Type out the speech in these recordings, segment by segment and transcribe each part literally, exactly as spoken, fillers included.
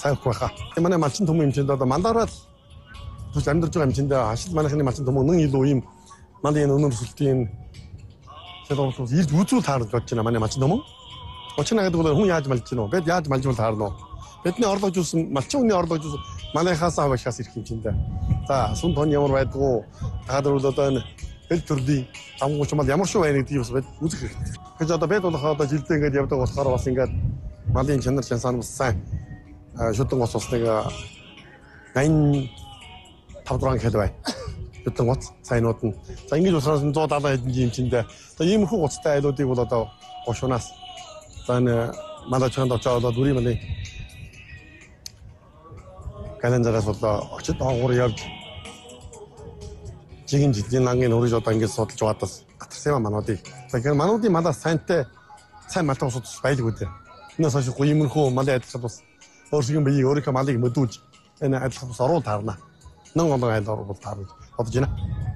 сайн хөх байхаа. Манай малчин төмөн хэмжээнд одоо мандараад тус амьдарч байгаа хэмжээнд ашил манайхны малчин төмөн нэн илүү юм манай энэ өнөр сүлтийн sedorus ирд үзүүл таарж бодож байна манай малчин төмөн. Очно гэдэг бол хүн яаж малж гинөө? Бид яаж малж бол таарна уу? Бидний орлогож юусан малчин хүний орлогож юусан манайхаас авахаас ирэх хэмжээнд. За сүн тон ямар байдгүй та нар бол одоо энэ хэл төрлийн амгууч мал ямар шүү байна гэдгийг бас үзэх хэрэгтэй. Гэж одоо бид бол одоо жилдээ ингэж явдаг болохоор бас ингэж малын чанар чансан бас сайн шүтэн гоц усныг восемьдесят пять хэл бай. Шүтэн гоц сайнууд нь. За ингэж болохоор one seventy хэдэн хэмжээндээ. Одоо ийм их гоцтой айлуудыг бол одоо гошунаас за энэ малачанд очоод дүрийн малын календараас бол очид доогуур явж жигэн жилийн ангийн өрөж одоо ингэж судалж байгаадас гатарсан юм мануудыг. Тэгэхээр мануудын малаас сайнтай сайн малтай усууд байлгүй дээ. Энэс хойш гуймэрхүү малын адилхан бас өөрсгийн биеийг өөрийнхөө малыг мөдүүлж энэ адилхан бас оруул таарна. Нэн гол айл оруул таарна. Бодож байна.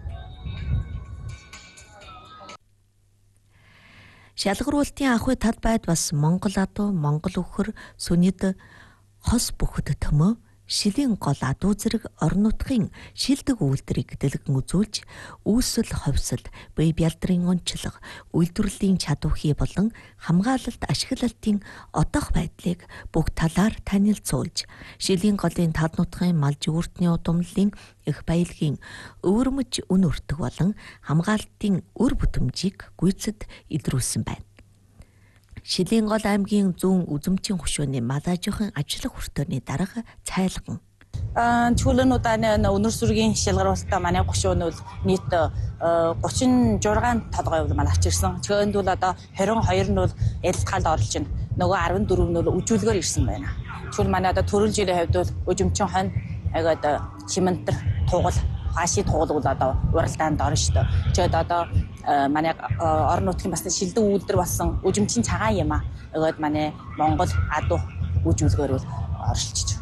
Шалгаруултын ахуй талбайд бас Монгол адуу, Монгол өхөр, сүнэд хос бүхэд төмөө шилийн гол адуу зэрэг орон нутгийн шилдэг үйлдвэрийг дэлгэн үзүүлж, үүсэл ховсол, бие бялдрын онцлог, үйлдвэрлэлийн чадвархий болон хамгаалалт ашиглалтын одох байдлыг бүх талаар танилцуулж, шилийн голын тал нутгийн мал жүгүртний удамлын их баялагын өвөрмөж үн өртөг болон хамгаалалтын үр бүтэмжийг гүйцэд илрүүлсэн байна. Шилийн гол аймгийн зүүн үзэмчийн хөшөөний малаажихын ажиллах хүртөөний дарга цайлган. Чүүлэнүүдийн өнөр сүргийн шалгаруулалтаа манай гушуун бол нийт thirty-six толгой маань авчирсан. Чөөнд бол одоо twenty-two нь бол ярилцгаанд оролж байна. Нөгөө fourteen нь бол үжүүлгээр ирсэн байна. Чүүл манай одоо төрөл жилийн хувьд бол өжимчин хонь агад чимэнтэр тугал хаши тугал бол одоо уралдаанд орно шүү дээ. Чөөд одоо манай орон нутгийн бас шилдэг үйлдвэр болсон өжимчин цагаан юм аа. Өгөөд манай Монгол адуу үжүүлгээр бол оршилж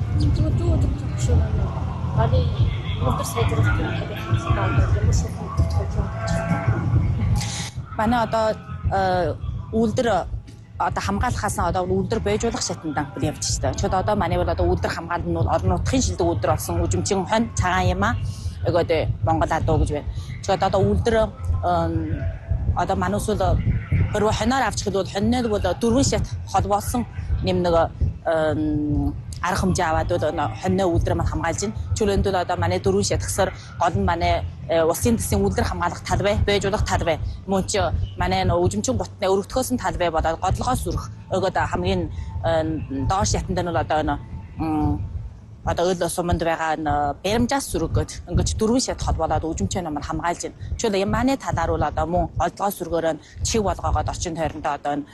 манай одоо үйлдвэр одоо хамгаалахаас нь одоо үйлдвэр байжуулах шатндаа явж байна. Чод одоо манай бол одоо үйлдвэр хамгаалалт нь орон нутгийн шилдэг үйлдвэр болсон үжимчин хонь цагаан юм аа. Өгөөд Монгол адуу гэж байна. Чод одоо үйлдвэр одоо манус бол хэрвээ хоноор авч хэлбэл хоньнод бол дөрвөн шат холбоосон нэм нэг арга хэмжээ аваад бол хоньны үйлдвэр маань хамгаалж байна. Чөлөөнд бол одоо манай дөрвөн шат гэсээр гол нь манай улсын төсвийн үйлдвэр хамгаалах талбай, байжуулах талбай, мөн ч манай үжимчин гутны өргөдөхөөс нь талбай болоод годлогоос үрэх. Өгөөд хамгийн доош шатанд нь бол одоо одоо өл суманд байгаа баримжаас сүргөөд ингэж дөрвөн шат холбоолоод үжимчэн маань хамгаалж байна. Чөлөө манай талаар бол одоо мөн олдгоос сүргөөр нь чиг болгоогоод орчин тойрондоо одоо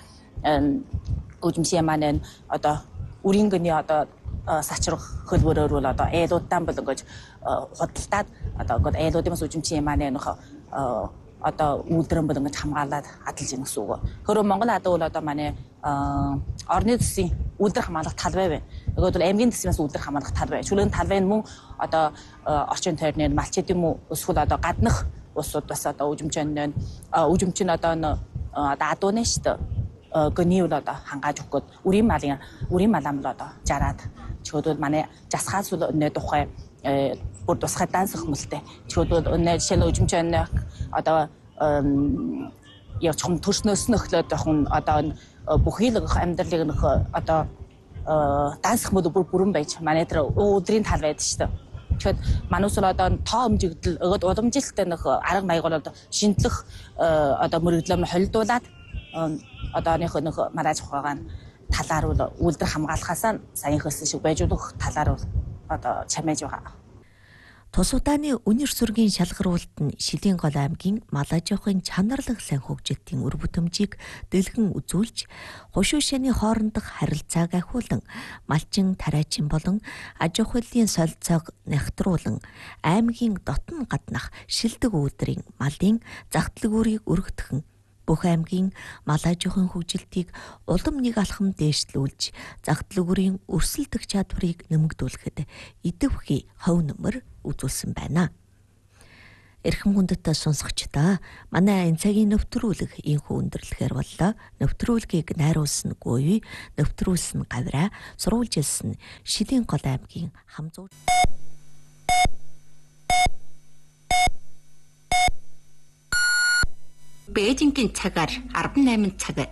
үжимчэн маань одоо үрийн гүний одоо сачрах хөлбөрөөр бол одоо ээлуудтан бол ингэж худалдаад одоо ингээд ээлуудын бас үжимчэн маань нөх одоо үйлдвэрэн бол ингэж хамгаалаад адалж байна гэсэн үг. Хөрөө Монгол адуу бол одоо манай орны төсвийн үйлдвэр хамгаалах талбай байна. Өгөөд бол аймгийн төсвөөс үйлдвэр хамгаалах талбай. Чөлөөний талбай нь мөн одоо орчин тойрны малчид юм уу эсвэл одоо гаднах улсууд бас одоо үжимчэн үжимчэн одоо одоо адууны шүү дээ. Гүний бол одоо хангааж өгөх гээд үрийн малын үрийн малам бол одоо жараад чөөд бол манай жасхаас бол өнөө тухай бүр тусгай данс хөлтэй. Чөөд бол өнөө жишээ нь үжимчэн одоо явж хам төрснөөс нөхлөөд явах одоо бүхий л амьдралыг нөх одоо данс хэмэд бүр бүрэн байж манай тэр өдрийн тал байдаг шүү дээ. Тэгэхэд манус бол одоо тоо өмжигдэл өгöd уламжилттай нөх арга маяг бол одоо шинжлэх одоо мөрөгдлөм холдуулаад одоо нөх нөх малаж ухагаан талаар бол үйлдвэр хамгаалахаас сайн хөсөн шиг байж өгөх талаар бол одоо чамээж байгаа. Тус удааны үнэр сүргийн шалгаруулалт нь Шилийн гол аймгийн малаажихын чанарлаг сайн хөгжилтийн үр бүтэмжийг дэлгэн үзүүлж, хушуу шаны хоорондох харилцааг ахиулан, малчин тариачин болон аж ахуйлын солилцоог нягтруулан, аймгийн дотн гаднах шилдэг үйлдвэрийн малын зах дэлгүүрийг өргөдгөн бүх аймгийн малаажихын хөгжилтийг улам нэг алхам дээшлүүлж, зах дэлгүүрийн өрсөлдөх чадварыг нэмэгдүүлэхэд идэвхий хов нөмөр үзүүлсэн байна. Эрхэм хүндэт сонсогчдоо манай энэ цагийн нэвтрүүлэг инхүү өндөрлөхөр боллоо. Нэвтрүүлгийг найруулсан Гуй, нэвтрүүлсэн Гавраа, сурвалжилсан Шилийн Гол аймгийн Хамзуу. Бээжингийн цагаар арван найман цаг.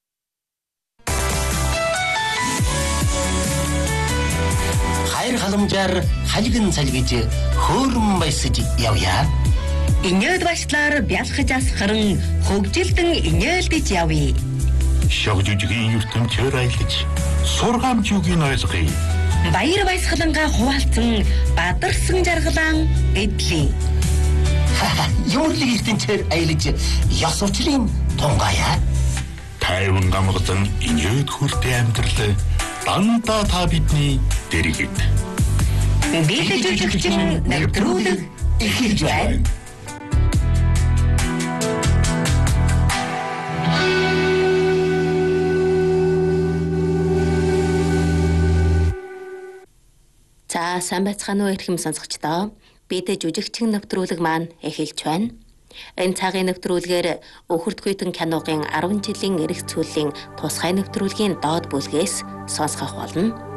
Хайр халамжаар халигн салгиж хөөрөн баясаж явъя. Инээд башлаар бялхаж асхаран хөгжилдөн инээлдэж явъя. Шогжижгийн ертөнцөөр аялаж сургамжуугийн ойлгоё. Баяр баясгалангаа хуваалцсан бадарсан жаргалан эдлээ. Юмрлыг ертөнцөөр аялаж ёс сурчлын тунгаяа. Тайван гамгазан инээд хүртэ амьдрал дандаа та бидний дэргэд. Бид жүжигчин нэвтрүүлэг эхэлж байна. За сайн байцгаана уу эрхэм сонсогчдоо. Бид жүжигчин нэвтрүүлэг маань эхэлж байна. Энэ цагийн нэвтрүүлгээр Өхөртгүйтэн киногийн арван жилийн эрэх цүлийн тусгай нэвтрүүлгийн доод бүлгээс сонсгох болно.